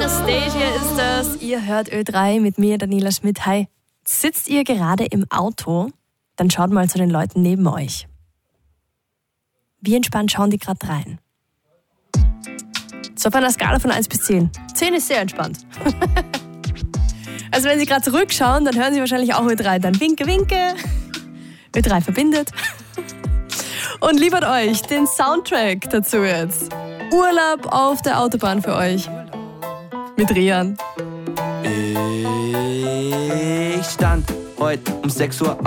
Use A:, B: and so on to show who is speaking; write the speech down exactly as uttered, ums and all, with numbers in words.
A: Anastasia ist das. Ihr hört Ö drei mit mir, Daniela Schmidt. Hi. Sitzt ihr gerade im Auto? Dann schaut mal zu den Leuten neben euch. Wie entspannt schauen die gerade rein? So auf einer Skala von eins bis zehn. zehn ist sehr entspannt. Also wenn sie gerade zurückschauen, dann hören sie wahrscheinlich auch Ö drei. Dann winke, winke. Ö drei verbindet. Und liefert euch den Soundtrack dazu jetzt. Urlaub auf der Autobahn für euch. Mit Rian.
B: Ich stand heute um sechs Uhr